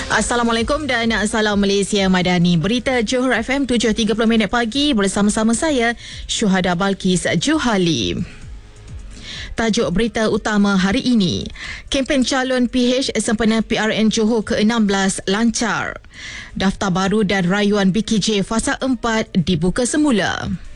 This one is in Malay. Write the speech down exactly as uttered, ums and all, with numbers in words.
Assalamualaikum dan Salam Malaysia Madani. Berita Johor F M tujuh tiga puluh minit pagi bersama-sama saya Syuhada Balkis Juhali. Tajuk berita utama hari ini, kempen calon P H sempena P R N Johor ke enam belas lancar. Daftar baru dan rayuan B K J fasa empat dibuka semula.